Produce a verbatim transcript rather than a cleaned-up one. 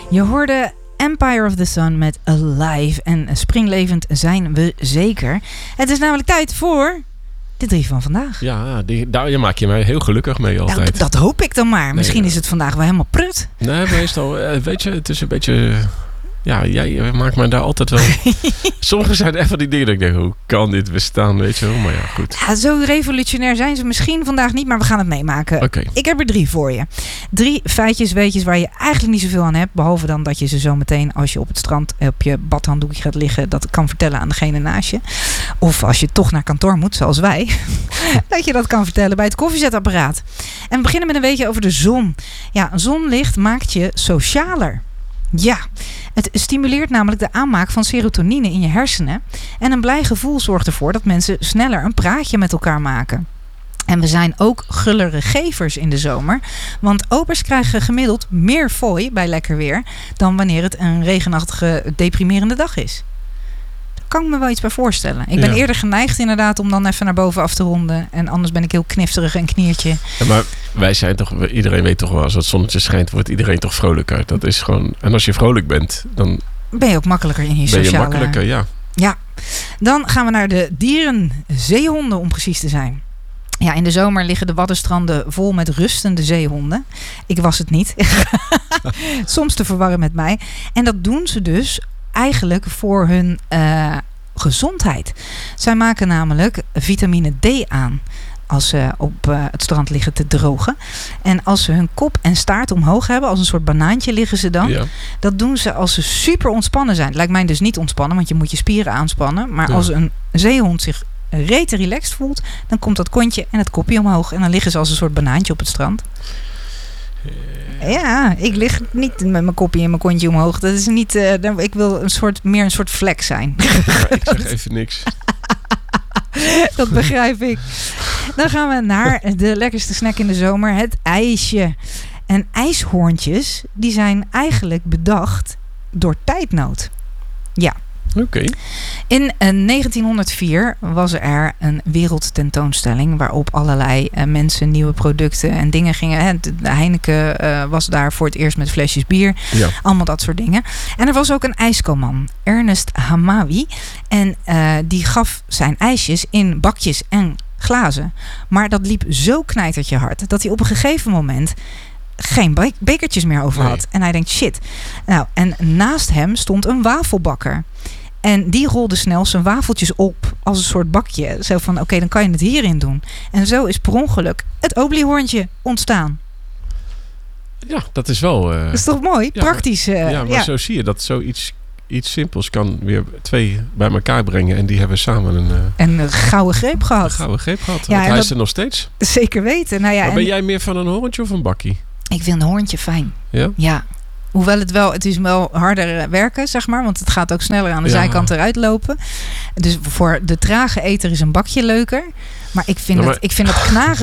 Je hoorde Empire of the Sun met Alive. En springlevend zijn we zeker. Het is namelijk tijd voor de drie van vandaag. Ja, die, daar maak je mij heel gelukkig mee altijd. Nou, dat hoop ik dan maar. Nee, Misschien ja. is het vandaag wel helemaal prut. Nee, meestal, weet je, het is een beetje... Ja, jij maakt mij daar altijd wel... Sommige zijn echt van die dingen dat ik denk, hoe kan dit bestaan, weet je wel? Maar ja, goed. Ja, zo revolutionair zijn ze misschien vandaag niet, maar we gaan het meemaken. Okay. Ik heb er drie voor je. Drie feitjes, weetjes waar je eigenlijk niet zoveel aan hebt. Behalve dan dat je ze zo meteen, als je op het strand op je badhanddoekje gaat liggen, dat kan vertellen aan degene naast je. Of als je toch naar kantoor moet, zoals wij. Dat je dat kan vertellen bij het koffiezetapparaat. En we beginnen met een weetje over de zon. Ja, zonlicht maakt je socialer. Ja, het stimuleert namelijk de aanmaak van serotonine in je hersenen. En een blij gevoel zorgt ervoor dat mensen sneller een praatje met elkaar maken. En we zijn ook gullere gevers in de zomer. Want opers krijgen gemiddeld meer fooi bij lekker weer dan wanneer het een regenachtige, deprimerende dag is. Kan ik me wel iets bij voorstellen. Ik ben ja. eerder geneigd inderdaad om dan even naar boven af te ronden. En anders ben ik heel knifterig en kniertje. Ja, maar wij zijn toch, iedereen weet toch wel, als het zonnetje schijnt, wordt iedereen toch vrolijker. Dat is gewoon, en als je vrolijk bent, dan ben je ook makkelijker in je sociale... Ben je makkelijker, ja. Ja. Dan gaan we naar de dieren, zeehonden om precies te zijn. Ja, in de zomer liggen de waddenstranden vol met rustende zeehonden. Ik was het niet. Soms te verwarren met mij. En dat doen ze dus eigenlijk voor hun uh, gezondheid. Zij maken namelijk vitamine D aan als ze op uh, het strand liggen te drogen. En als ze hun kop en staart omhoog hebben, als een soort banaantje liggen ze dan. Ja. Dat doen ze als ze super ontspannen zijn. Het lijkt mij dus niet ontspannen, want je moet je spieren aanspannen. Maar ja. als een zeehond zich rete relaxed voelt, dan komt dat kontje en het kopje omhoog. En dan liggen ze als een soort banaantje op het strand. Ja, ik lig niet met mijn kopje en mijn kontje omhoog. Dat is niet. Uh, ik wil een soort, meer een soort flex zijn. Ja, ik zeg even niks. Dat begrijp ik. Dan gaan we naar de lekkerste snack in de zomer, het ijsje. En ijshoorntjes, die zijn eigenlijk bedacht door tijdnood. Ja. Oké. Okay. In uh, negentienhonderdvier was er een wereldtentoonstelling waarop allerlei uh, mensen nieuwe producten en dingen gingen. Hè, de Heineken uh, was daar voor het eerst met flesjes bier. Ja. Allemaal dat soort dingen. En er was ook een ijskoman, Ernest Hamawi. En uh, die gaf zijn ijsjes in bakjes en glazen. Maar dat liep zo knijtertje hard dat hij op een gegeven moment geen bekertjes meer over had. Nee. En hij denkt, shit. Nou, en naast hem stond een wafelbakker. En die rolde snel zijn wafeltjes op als een soort bakje. Zo van, oké, okay, dan kan je het hierin doen. En zo is per ongeluk het Obliehoorntje ontstaan. Ja, dat is wel... Uh, dat is toch mooi? Ja, praktisch. Uh, ja, maar ja. Zo zie je dat zoiets iets simpels kan weer twee bij elkaar brengen. En die hebben samen een... Uh, en een gouden greep gehad. Een gouden greep gehad. Ja, hij is er nog steeds. Zeker weten. Nou ja, maar ben en jij meer van een hoorntje of een bakkie? Ik vind een hoorntje fijn. Ja? Ja. Hoewel het wel, het is wel harder werken, zeg maar. Want het gaat ook sneller aan de ja. zijkant eruit lopen. Dus voor de trage eter is een bakje leuker. Maar ik vind, ja, maar... Het, ik vind het knagen